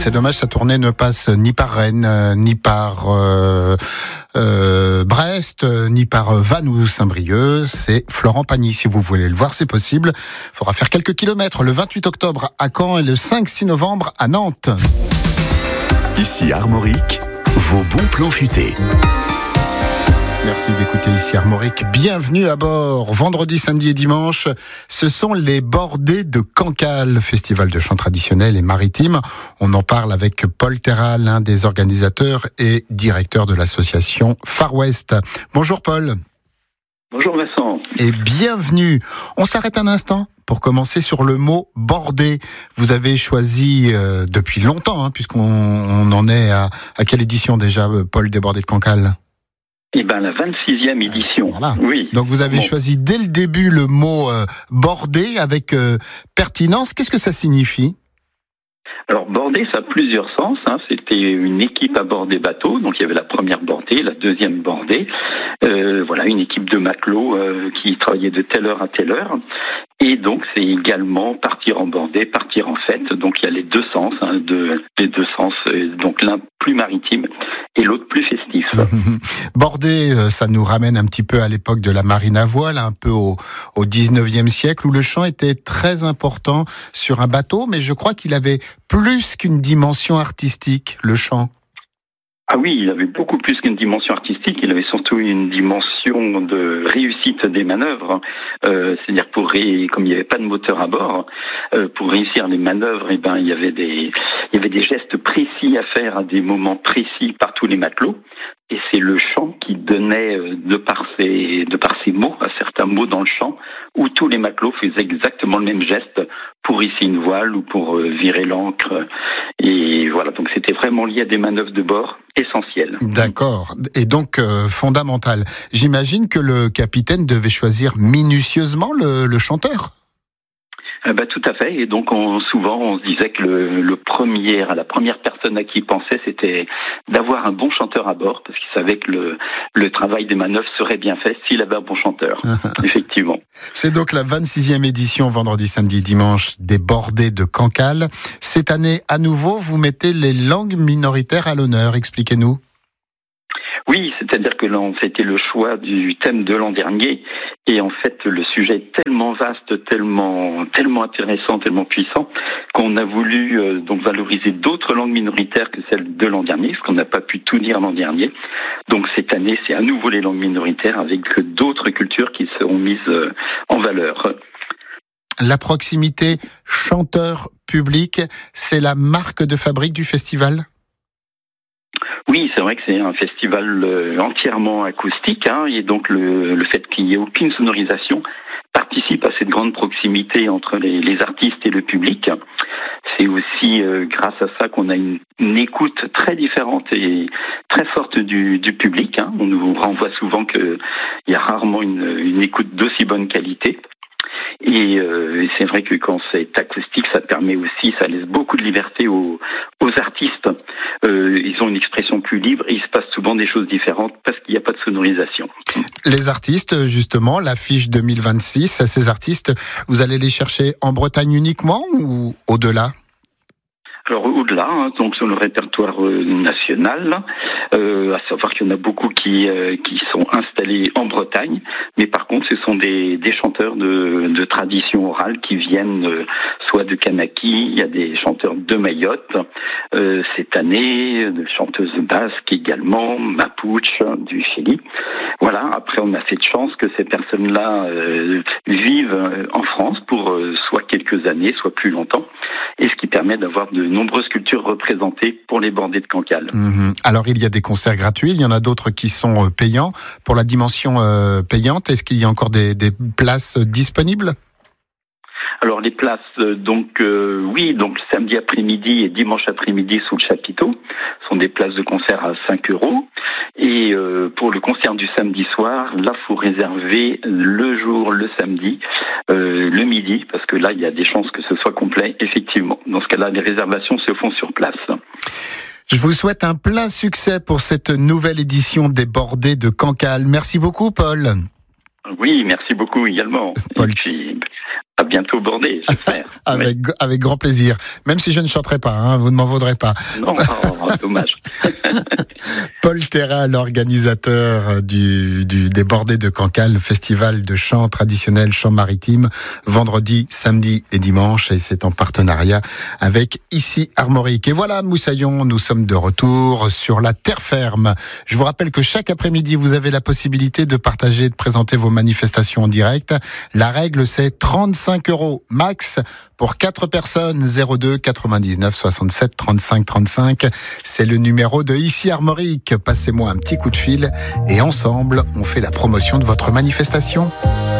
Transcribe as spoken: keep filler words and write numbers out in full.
C'est dommage, sa tournée ne passe ni par Rennes, euh, ni par euh, euh, Brest, euh, ni par euh, Vannes ou Saint-Brieuc. C'est Florent Pagny. Si vous voulez le voir, c'est possible. Il faudra faire quelques kilomètres le vingt-huit octobre à Caen et le cinq six novembre à Nantes. Ici Armorique, vos bons plans futés. Merci d'écouter ici Armorique. Bienvenue à bord. Vendredi, samedi et dimanche, ce sont les bordées de Cancale, festival de chant traditionnel et maritime. On en parle avec Paul Terral, l'un des organisateurs et directeur de l'association Far West. Bonjour Paul. Bonjour Vincent. Et bienvenue. On s'arrête un instant pour commencer sur le mot bordée. Vous avez choisi euh, depuis longtemps, hein, puisqu'on on en est à, à quelle édition déjà, Paul, des bordées de Cancale ? Eh ben, la vingt-sixième édition. Voilà. Oui. Donc vous avez bon. choisi dès le début le mot euh, bordée avec euh, pertinence. Qu'est-ce que ça signifie ? Alors, bordée, ça a plusieurs sens. Hein. C'était une équipe à bord des bateaux. Donc, il y avait la première bordée, la deuxième bordée. Euh, voilà, une équipe de matelots euh, qui travaillait de telle heure à telle heure. Et donc, c'est également partir en bordée, partir en fête. Donc, il y a les deux sens, hein, de, les deux sens. Euh, donc, l'un plus maritime et l'autre plus festif. Bordée, ça nous ramène un petit peu à l'époque de la marine à voile, un peu au, au dix-neuvième siècle, où le chant était très important sur un bateau, mais je crois qu'il avait plus qu'une dimension artistique, le chant. Ah oui, il avait beaucoup plus qu'une dimension artistique, il avait surtout une dimension de réussite des manœuvres. Euh, c'est-à-dire pour ré... comme il n'y avait pas de moteur à bord, euh, pour réussir les manœuvres, eh ben il y avait des il y avait des gestes précis à faire à des moments précis par tous les matelots. Et c'est le chant qui donnait, de par ses, de par ses mots, à certains mots dans le chant, où tous les matelots faisaient exactement le même geste pour hisser une voile ou pour virer l'ancre. Et voilà, donc c'était vraiment lié à des manœuvres de bord essentielles. D'accord. Et donc, euh, fondamental. J'imagine que le capitaine devait choisir minutieusement le, le chanteur. Euh, bah, tout à fait. Et donc, on, souvent, on se disait que le, le premier, la première personne à qui il pensait, c'était d'avoir un bon chanteur à bord, parce qu'il savait que le, le travail des manœuvres serait bien fait s'il avait un bon chanteur. Effectivement. C'est donc la vingt-sixième édition, vendredi, samedi, dimanche, des bordées de Cancale. Cette année, à nouveau, vous mettez les langues minoritaires à l'honneur. Expliquez-nous. Oui, c'est-à-dire que là, c'était le choix du thème de l'an dernier, et en fait, le sujet est tellement vaste, tellement, tellement intéressant, tellement puissant, qu'on a voulu euh, donc valoriser d'autres langues minoritaires que celles de l'an dernier, parce qu'on n'a pas pu tout dire l'an dernier. Donc cette année, c'est à nouveau les langues minoritaires avec d'autres cultures qui seront mises euh, en valeur. La proximité chanteur-public, c'est la marque de fabrique du festival ? Oui, c'est vrai que c'est un festival euh, entièrement acoustique, hein, et donc le, le fait qu'il n'y ait aucune sonorisation participe à cette grande proximité entre les, les artistes et le public. C'est aussi euh, grâce à ça qu'on a une, une écoute très différente et très forte du, du public. Hein. On nous renvoie souvent qu'il y a rarement une, une écoute d'aussi bonne qualité. Et, euh, et c'est vrai que quand c'est acoustique, ça permet aussi, ça laisse beaucoup de liberté aux, aux artistes. Euh, ils ont une expression plus libre et il se passe souvent des choses différentes parce qu'il n'y a pas de sonorisation. Les artistes, justement, l'affiche deux mille vingt-six, ces artistes, vous allez les chercher en Bretagne uniquement ou au-delà ? Alors au-delà, hein, donc sur le répertoire euh, national, euh, à savoir qu'il y en a beaucoup qui euh, qui sont installés en Bretagne, mais par contre ce sont des des chanteurs de de tradition orale qui viennent euh, soit de Kanaki, il y a des chanteurs de Mayotte euh, cette année, de chanteuses basques également, Mapuche du Chili. Voilà. Après, on a cette chance que ces personnes-là euh, vivent en France pour euh, soit quelques années, soit plus longtemps, et ce qui permet d'avoir de nombreuses cultures représentées pour les bordées de Cancale. Mmh. Alors, il y a des concerts gratuits, il y en a d'autres qui sont payants. Pour la dimension euh, payante, est-ce qu'il y a encore des, des places disponibles ? Alors les places, donc euh, oui, donc samedi après-midi et dimanche après-midi sous le chapiteau sont des places de concert à cinq euros. Et euh, pour le concert du samedi soir, là, faut réserver le jour, le samedi, euh, le midi, parce que là, il y a des chances que ce soit complet, effectivement. Dans ce cas-là, les réservations se font sur place. Je vous souhaite un plein succès pour cette nouvelle édition des bordées de Cancale. Merci beaucoup, Paul. Oui, merci beaucoup également. Paul. Et puis, À bientôt Bordé, j'espère. avec, ouais. avec grand plaisir. Même si je ne chanterai pas, hein, vous ne m'en vaudrez pas. Non, oh, dommage. Paul Terra, l'organisateur du, du, des Bordées de Cancale, le festival de chant traditionnel, chant maritime, vendredi, samedi et dimanche, et c'est en partenariat avec Ici Armorique. Et voilà, Moussaillon, nous sommes de retour sur la terre ferme. Je vous rappelle que chaque après-midi, vous avez la possibilité de partager, de présenter vos manifestations en direct. La règle, c'est trente-cinq euros max pour quatre personnes. Zéro deux quatre-vingt-dix-neuf soixante-sept trente-cinq trente-cinq. C'est le numéro de Ici Armorique. Passez-moi un petit coup de fil et ensemble, on fait la promotion de votre manifestation.